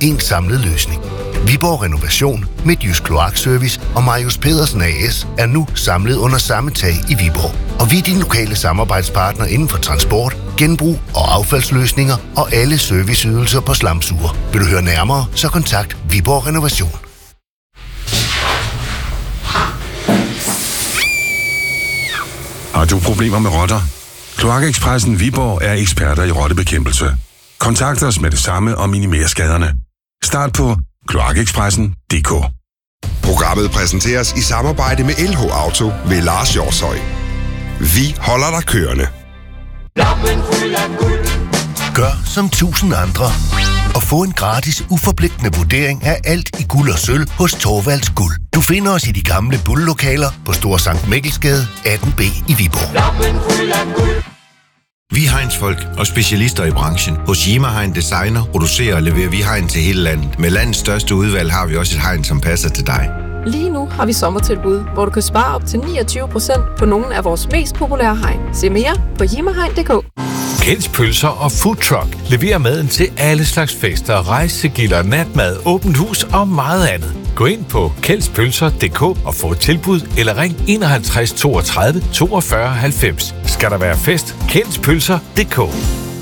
en samlet løsning. Viborg Renovation, Midtjysk Kloakservice og Marius Pedersen AS er nu samlet under samme tag i Viborg. Og vi er din lokale samarbejdspartner inden for transport, genbrug og affaldsløsninger og alle serviceydelser på slamsuger. Vil du høre nærmere, så kontakt Viborg Renovation. Har du problemer med rotter? Kloakekspressen Viborg er eksperter i rottebekæmpelse. Kontakt os med det samme og minimer skaderne. Start på kloakekspressen.dk. Programmet præsenteres i samarbejde med LH Auto ved Lars Hjortshøj. Vi holder dig kørende. Gør som 1000 andre og få en gratis, uforpligtende vurdering af alt i guld og sølv hos Thorvalds Guld. Du finder os i de gamle Bull-lokaler på Store Sankt Mikkelsgade 18B i Viborg. Vi er hegnsfolk og specialister i branchen. Hos Yima Hegn Designer producerer og leverer vi hegn til hele landet. Med landets største udvalg har vi også et hegn, som passer til dig. Lige nu har vi sommertilbud, hvor du kan spare op til 29% på nogle af vores mest populære hegn. Se mere på yimahegn.dk. Kjelds Pølser og Food Truck leverer maden til alle slags fester, rejsegilder, natmad, åbent hus og meget andet. Gå ind på kjeldspølser.dk og få et tilbud, eller ring 51 32 42 90. Skal der være fest? Kjeldspølser.dk.